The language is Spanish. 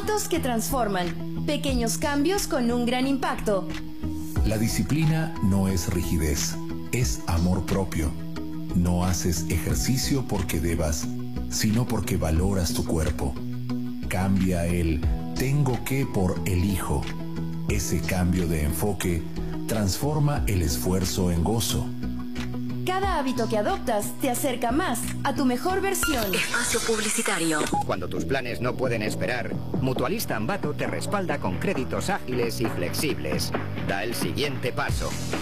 Hábitos que transforman. Pequeños cambios con un gran impacto. La disciplina no es rigidez, es amor propio. No haces ejercicio porque debas, sino porque valoras tu cuerpo. Cambia el tengo que por elijo. Ese cambio de enfoque transforma el esfuerzo en gozo. Cada hábito que adoptas te acerca más a tu mejor versión. Espacio publicitario. Cuando tus planes no pueden esperar, Mutualista Ambato te respalda con créditos ágiles y flexibles. Da el siguiente paso.